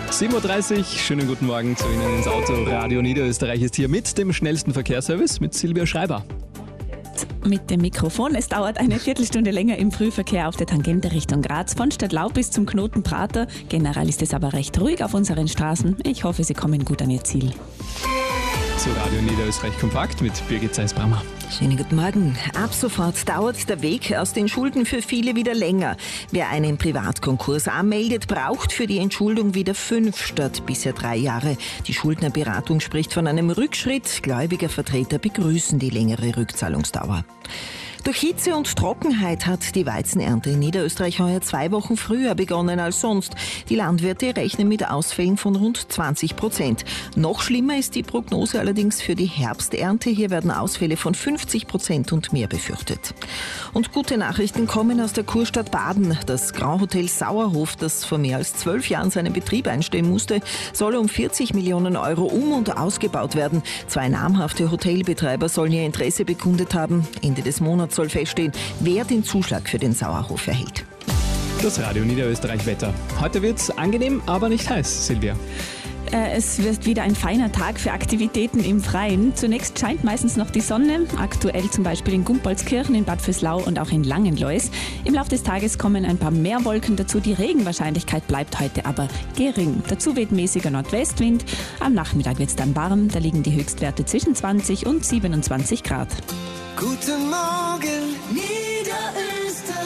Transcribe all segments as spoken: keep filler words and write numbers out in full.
sieben Uhr dreißig, schönen guten Morgen zu Ihnen ins Auto. Radio Niederösterreich ist hier mit dem schnellsten Verkehrsservice mit Silvia Schreiber. Mit dem Mikrofon. Es dauert eine Viertelstunde länger im Frühverkehr auf der Tangente Richtung Graz, von Stadtlau bis zum Knoten Prater. Generell ist es aber recht ruhig auf unseren Straßen. Ich hoffe, Sie kommen gut an Ihr Ziel. Zu Radio Niederösterreich Kompakt mit Birgit Zeiss-Brammer. Schönen guten Morgen. Ab sofort dauert der Weg aus den Schulden für viele wieder länger. Wer einen Privatkonkurs anmeldet, braucht für die Entschuldung wieder fünf statt bisher drei Jahre. Die Schuldnerberatung spricht von einem Rückschritt. Gläubigervertreter begrüßen die längere Rückzahlungsdauer. Durch Hitze und Trockenheit hat die Weizenernte in Niederösterreich heuer zwei Wochen früher begonnen als sonst. Die Landwirte rechnen mit Ausfällen von rund zwanzig Prozent. Noch schlimmer ist die Prognose allerdings für die Herbsternte. Hier werden Ausfälle von fünfzig Prozent und mehr befürchtet. Und gute Nachrichten kommen aus der Kurstadt Baden. Das Grand Hotel Sauerhof, das vor mehr als zwölf Jahren seinen Betrieb einstellen musste, soll um vierzig Millionen Euro um- und ausgebaut werden. Zwei namhafte Hotelbetreiber sollen ihr Interesse bekundet haben. Ende des Monats soll feststehen, wer den Zuschlag für den Sauerhof erhält. Das Radio Niederösterreich Wetter. Heute wird's angenehm, aber nicht heiß, Silvia. Es wird wieder ein feiner Tag für Aktivitäten im Freien. Zunächst scheint meistens noch die Sonne, aktuell zum Beispiel in Gumpoldskirchen, in Bad Vöslau und auch in Langenlois. Im Laufe des Tages kommen ein paar mehr Wolken dazu. Die Regenwahrscheinlichkeit bleibt heute aber gering. Dazu weht mäßiger Nordwestwind. Am Nachmittag wird's dann warm. Da liegen die Höchstwerte zwischen zwanzig und siebenundzwanzig Grad. Guten Morgen, Niederösterreich.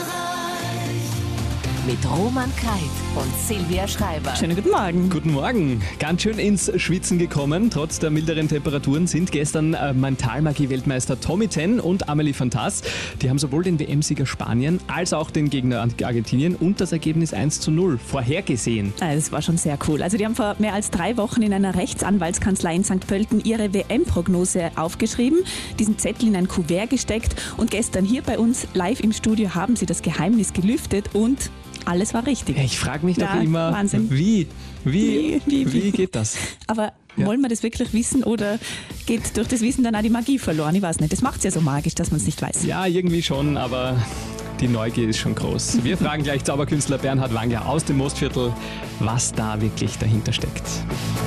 Mit Roman Kreit und Silvia Schreiber. Schönen guten Morgen. Guten Morgen. Ganz schön ins Schwitzen gekommen. Trotz der milderen Temperaturen sind gestern äh, Mentalmagie-Weltmeister Tommy Ten und Amelie Fantas. Die haben sowohl den W M-Sieger Spanien als auch den Gegner Argentinien und das Ergebnis eins zu null vorhergesehen. Ah, das war schon sehr cool. Also die haben vor mehr als drei Wochen in einer Rechtsanwaltskanzlei in Sankt Pölten ihre W M-Prognose aufgeschrieben, diesen Zettel in ein Kuvert gesteckt und gestern hier bei uns live im Studio haben sie das Geheimnis gelüftet und alles war richtig. Ich frage mich ja, doch immer, Wahnsinn. Wie, wie, wie, wie, wie geht das? Aber ja. Wollen wir das wirklich wissen oder geht durch das Wissen dann auch die Magie verloren? Ich weiß nicht. Das macht es ja so magisch, dass man es nicht weiß. Ja, irgendwie schon, aber die Neugier ist schon groß. Wir fragen gleich Zauberkünstler Bernhard Wanger aus dem Mostviertel, was da wirklich dahinter steckt.